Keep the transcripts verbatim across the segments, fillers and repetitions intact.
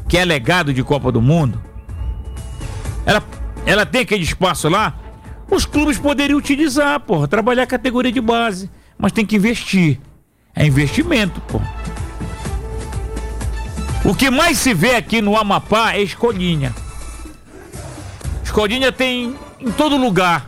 que é legado de Copa do Mundo, ela, ela tem aquele espaço lá, os clubes poderiam utilizar, porra, trabalhar a categoria de base, mas tem que investir. É investimento, porra. O que mais se vê aqui no Amapá é escolinha. Escolinha tem em todo lugar.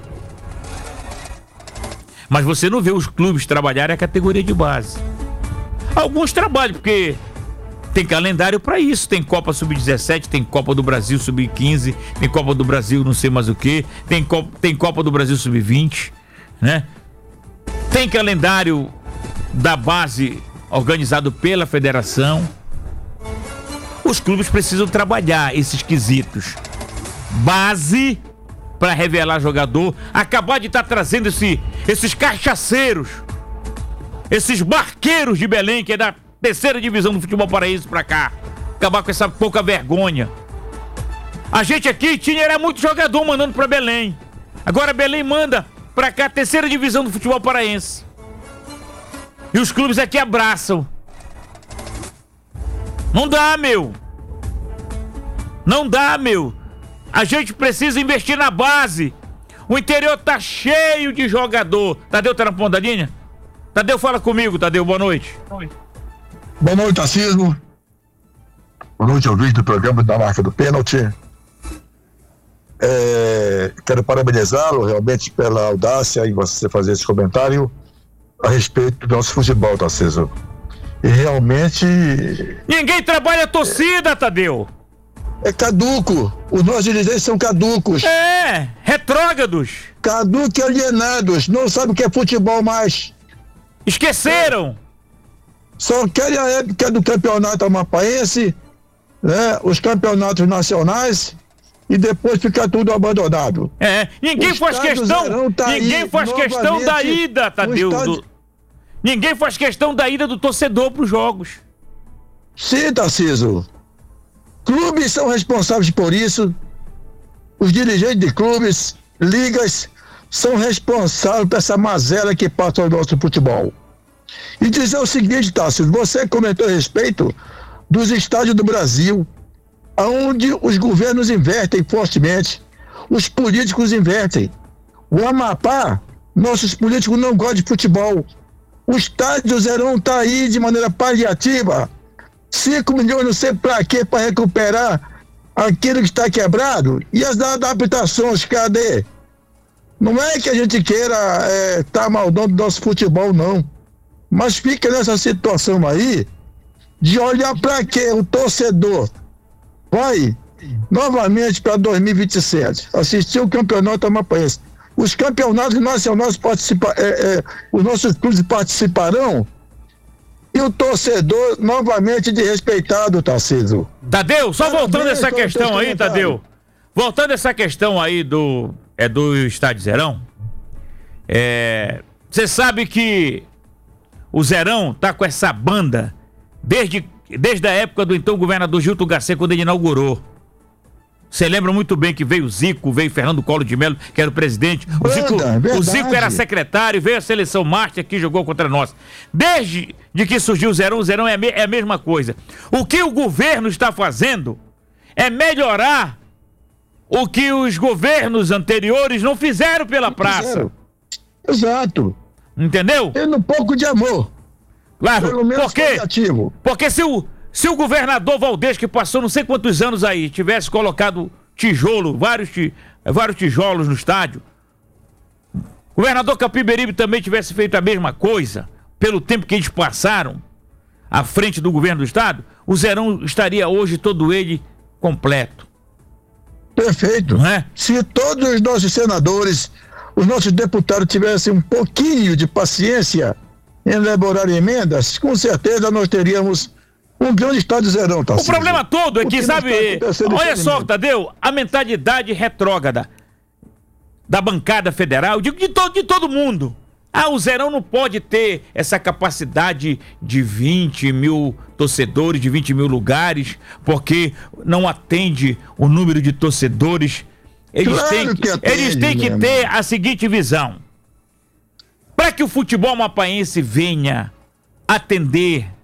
Mas você não vê os clubes trabalharem a categoria de base. Alguns trabalham, porque tem calendário para isso. Tem Copa sub dezessete, tem Copa do Brasil sub quinze, tem Copa do Brasil não sei mais o que, tem Copa, tem Copa do Brasil sub vinte, né? Tem calendário da base organizado pela federação. Os clubes precisam trabalhar esses quesitos. Base para revelar jogador. Acabar de estar tá trazendo esse, esses cachaceiros, esses barqueiros de Belém, que é da terceira divisão do futebol paraense pra cá. Acabar com essa pouca vergonha. A gente aqui tinha era muito jogador mandando pra Belém. Agora Belém manda pra cá a terceira divisão do futebol paraense. E os clubes aqui abraçam. Não dá, meu. Não dá, meu. A gente precisa investir na base. O interior tá cheio de jogador. Tadeu tá na ponta da linha? Tadeu, fala comigo, Tadeu, boa noite. Boa noite, Tarcísio. Boa noite, ouvinte do programa da Marca do Pênalti. É, quero parabenizá-lo realmente pela audácia em você fazer esse comentário a respeito do nosso futebol, Tarcísio. E realmente... Ninguém trabalha a torcida, é, Tadeu. É caduco. Os nossos dirigentes são caducos. É, retrógrados. Caducos e alienados. Não sabem o que é futebol mais. Esqueceram. Só querem a época do campeonato amapaense, né? Os campeonatos nacionais, e depois fica tudo abandonado. É, ninguém faz questão, tá ninguém aí, faz questão da ida, Tadeu. Estádio... Do... Ninguém faz questão da ida do torcedor para os jogos. Sim, Tarcísio. Clubes são responsáveis por isso. Os dirigentes de clubes, ligas, são responsáveis por essa mazela que passa ao nosso futebol. E dizer o seguinte, Tássio, você comentou a respeito dos estádios do Brasil, onde os governos invertem fortemente, os políticos invertem. O Amapá, nossos políticos não gostam de futebol. O estádio Zerão está aí de maneira paliativa. cinco milhões não sei para quê, para recuperar aquilo que está quebrado. E as adaptações, cadê? Não é que a gente queira é, tá maldando do nosso futebol, não. Mas fica nessa situação aí de olhar para quê? O torcedor vai novamente para dois mil e vinte e sete assistir o campeonato amapaense. Os campeonatos nacionais participa, é, é, os nossos clubes participarão e o torcedor novamente desrespeitado, Tarcísio. Tadeu, só voltando essa questão aí, Tadeu. Voltando essa questão aí do, é, do Estádio Zerão. É, você sabe que o Zerão tá com essa banda desde, desde a época do então governador Gilton Garcia, quando ele inaugurou. Você lembra muito bem que veio o Zico, veio Fernando Collor de Mello, que era o presidente. O, banda, Zico, o Zico era secretário, veio a seleção Master que jogou contra nós. Desde de que surgiu o Zerão, o Zerão é, me, é a mesma coisa. O que o governo está fazendo é melhorar o que os governos anteriores não fizeram pela não praça. Fizeram. Exato. Entendeu? Tendo um pouco de amor. Claro, pelo menos porque, porque se o, se o governador Valdez, que passou não sei quantos anos aí, tivesse colocado tijolo, vários, vários tijolos no estádio, o governador Capiberibe também tivesse feito a mesma coisa, pelo tempo que eles passaram à frente do governo do estado, o Zerão estaria hoje todo ele completo. Perfeito. Não é? Se todos os nossos senadores, os nossos deputados tivessem um pouquinho de paciência em elaborar emendas, com certeza nós teríamos um grande estádio Zerão, tá? O problema todo é que, que sabe, olha só, Tadeu, a mentalidade retrógrada da bancada federal, de, de, todo, de todo mundo. Ah, o Zerão não pode ter essa capacidade de vinte mil torcedores, de vinte mil lugares, porque não atende o número de torcedores. Eles claro têm que, atende, eles têm que ter a seguinte visão: para que o futebol amapaense venha atender